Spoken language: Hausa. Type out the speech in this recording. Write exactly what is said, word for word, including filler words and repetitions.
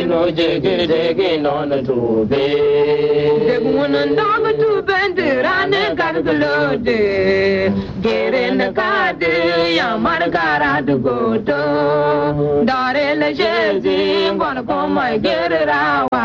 no jiggy jiggy on the two bay. The woman dog to bend the run and got the load. Get in the car, Yamargara to go to Darrell Jersey, wanna come, I get it out.